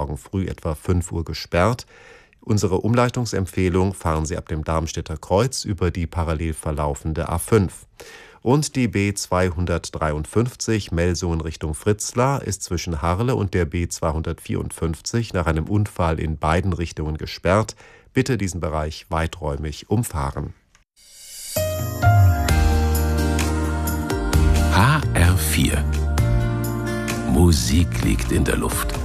morgen früh etwa 5 Uhr gesperrt. Unsere Umleitungsempfehlung: fahren Sie ab dem Darmstädter Kreuz über die parallel verlaufende A5. Und die B253 Melsungen Richtung Fritzlar ist zwischen Harle und der B254 nach einem Unfall in beiden Richtungen gesperrt. Bitte diesen Bereich weiträumig umfahren. HR4 Musik liegt in der Luft.